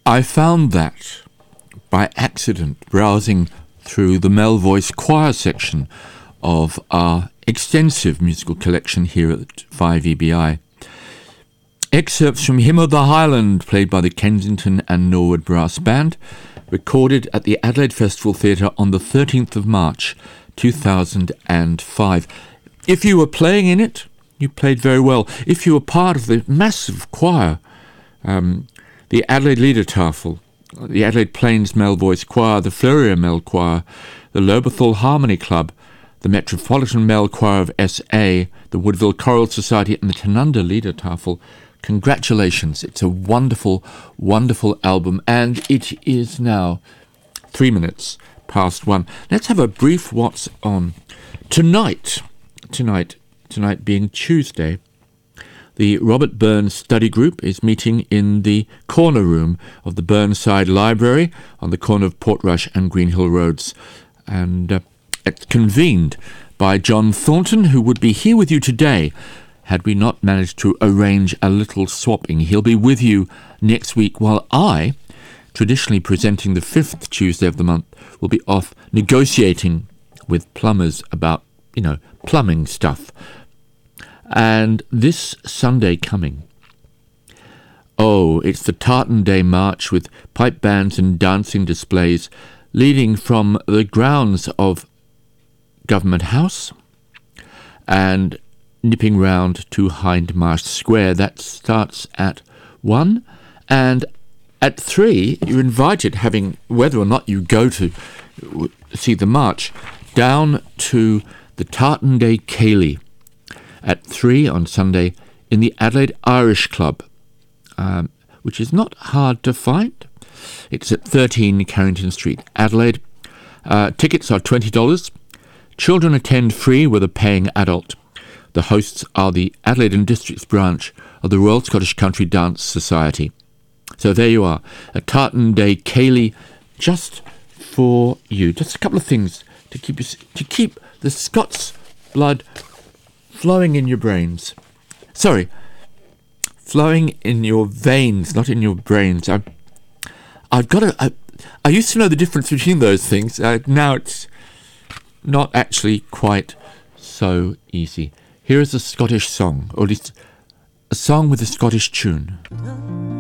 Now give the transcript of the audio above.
I found that by accident browsing through the Mel Voice Choir section of our extensive musical collection here at 5EBI. Excerpts from Hymn of the Highland, played by the Kensington and Norwood Brass Band, recorded at the Adelaide Festival Theatre on the 13th of March 2005. If you were playing in it, you played very well. If you were part of the massive choir, the Adelaide Liedertafel, the Adelaide Plains Mel Voice Choir, the Fleurier Mel Choir, the Lobethal Harmony Club, the Metropolitan Mel Choir of SA, the Woodville Choral Society and the Tanunda Liedertafel, congratulations. It's a wonderful, wonderful album, and it is now 3 minutes past 1. Let's have a brief what's on. Tonight being Tuesday, the Robert Burns Study Group is meeting in the corner room of the Burnside Library on the corner of Portrush and Greenhill Roads, and it's convened by John Thornton, who would be here with you today had we not managed to arrange a little swapping. He'll be with you next week, while I, traditionally presenting the 5th Tuesday of the month, will be off negotiating with plumbers about, plumbing stuff. And this Sunday coming, it's the Tartan Day March with pipe bands and dancing displays leading from the grounds of Government House and nipping round to Hindmarsh Square. That starts at 1, and at 3 you're invited, whether or not you go to see the march, down to the Tartan Day Ceilidh at 3 on Sunday in the Adelaide Irish Club, which is not hard to find. It's at 13 Carrington Street, Adelaide. Tickets are $20. Children attend free with a paying adult. The hosts are the Adelaide and Districts branch of the Royal Scottish Country Dance Society. So there you are, a Tartan Day Ceilidh just for you. Just a couple of things to keep the Scots blood flowing in your brains. Sorry, flowing in your veins, not in your brains. I used to know the difference between those things. Now it's not actually quite so easy. Here is a Scottish song, or at least a song with a Scottish tune.